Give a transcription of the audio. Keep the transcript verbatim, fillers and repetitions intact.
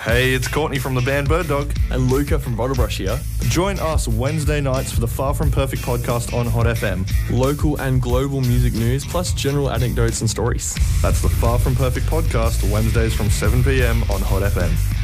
Hey, it's Courtney from the band Bird Dog. And Luca from Bottlebrush here. Join us Wednesday nights for the Far From Perfect podcast on Hot F M. Local and global music news, plus general anecdotes and stories. That's the Far From Perfect podcast, Wednesdays from seven p.m. on Hot F M.